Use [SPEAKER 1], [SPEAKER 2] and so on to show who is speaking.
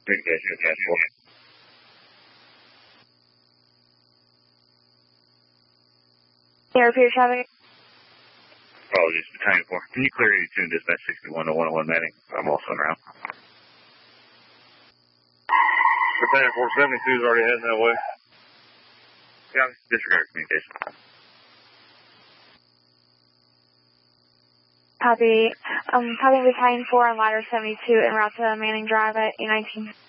[SPEAKER 1] Communication, Cash
[SPEAKER 2] 4. Repeat traffic.
[SPEAKER 1] Apologies, Battalion 4. Can you clear 82 and dispatch 61 to 101 Manning? I'm also en route.
[SPEAKER 3] Battalion 472 is already heading that way.
[SPEAKER 1] Yeah, disregard communication.
[SPEAKER 2] Copy. Copy Battalion 4 on ladder 72 en route to Manning Drive at E19.